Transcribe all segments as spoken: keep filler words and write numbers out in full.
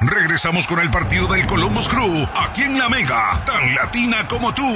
Regresamos con el partido del Columbus Crew, aquí en La Mega, tan latina como tú.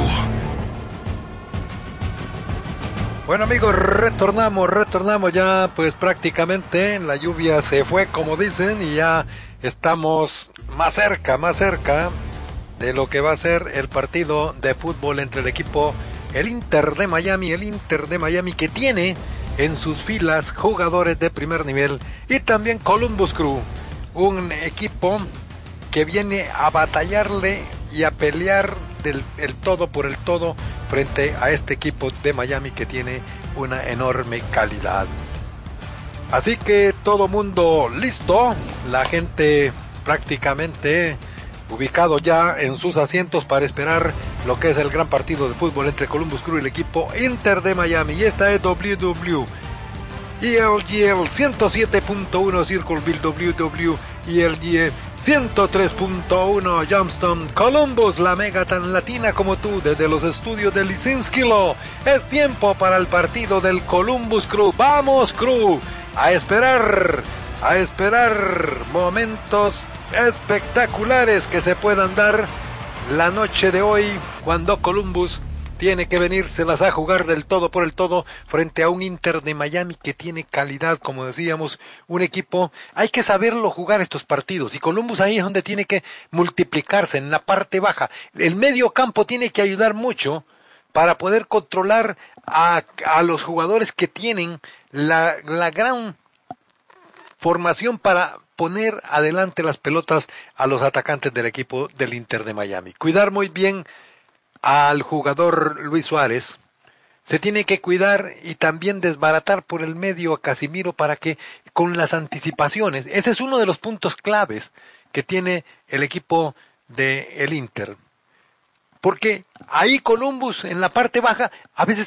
Bueno amigos, retornamos, retornamos ya pues prácticamente, la lluvia se fue como dicen y ya estamos más cerca, más cerca de lo que va a ser el partido de fútbol entre el equipo, el Inter de Miami, el Inter de Miami que tiene en sus filas jugadores de primer nivel, y también Columbus Crew, un equipo que viene a batallarle y a pelear del el todo por el todo frente a este equipo de Miami que tiene una enorme calidad. Así que todo mundo listo, la gente prácticamente ubicado ya en sus asientos para esperar lo que es el gran partido de fútbol entre Columbus Crew y el equipo Inter de Miami. Y esta es W W E L G L ciento siete punto uno Circleville, W W E L G ciento tres punto uno Johnston, Columbus, la mega tan latina como tú, desde los estudios de Lisinskilo. Es tiempo para el partido del Columbus Crew. ¡Vamos, Crew! A esperar, a esperar momentos espectaculares que se puedan dar la noche de hoy, cuando Columbus tiene que venírselas a jugar del todo por el todo frente a un Inter de Miami que tiene calidad, como decíamos, un equipo, hay que saberlo jugar estos partidos, y Columbus ahí es donde tiene que multiplicarse, en la parte baja. El medio campo tiene que ayudar mucho para poder controlar a, a los jugadores que tienen la, la gran formación para poner adelante las pelotas a los atacantes del equipo del Inter de Miami. Cuidar muy bien al jugador Luis Suárez, se tiene que cuidar y también desbaratar por el medio a Casimiro para que con las anticipaciones, ese es uno de los puntos claves que tiene el equipo de el Inter, porque ahí Columbus en la parte baja a veces